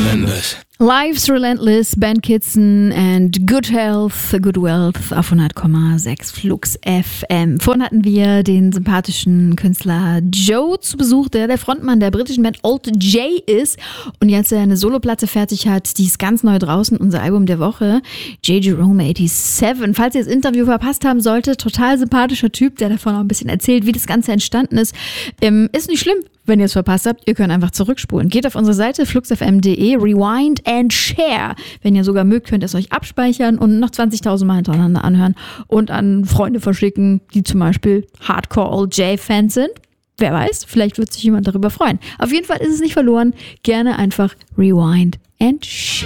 relentless. Life's Relentless, Ben Kitson and Good Health, Good Wealth auf 100,6 Flux FM. Vorhin hatten wir den sympathischen Künstler Joe zu Besuch, der Frontmann der britischen Band Old J ist und jetzt eine Soloplatte fertig hat, die ist ganz neu draußen, unser Album der Woche, J. Jerome 87. Falls ihr das Interview verpasst haben solltet, total sympathischer Typ, der davon auch ein bisschen erzählt, wie das Ganze entstanden ist. Ist nicht schlimm, wenn ihr es verpasst habt, ihr könnt einfach zurückspulen. Geht auf unsere Seite fluxfm.de, rewind and share. Wenn ihr sogar mögt, könnt ihr es euch abspeichern und noch 20.000 Mal hintereinander anhören und an Freunde verschicken, die zum Beispiel Hardcore Old J-Fans sind. Wer weiß, vielleicht wird sich jemand darüber freuen. Auf jeden Fall ist es nicht verloren. Gerne einfach rewind and share.